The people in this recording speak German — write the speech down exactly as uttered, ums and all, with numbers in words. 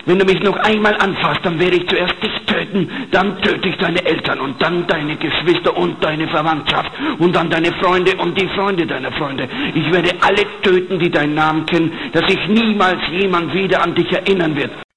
Wenn du mich noch einmal anfasst, dann werde ich zuerst dich töten, dann töte ich deine Eltern und dann deine Geschwister und deine Verwandtschaft und dann deine Freunde und die Freunde deiner Freunde. Ich werde alle töten, die deinen Namen kennen, dass sich niemals jemand wieder an dich erinnern wird.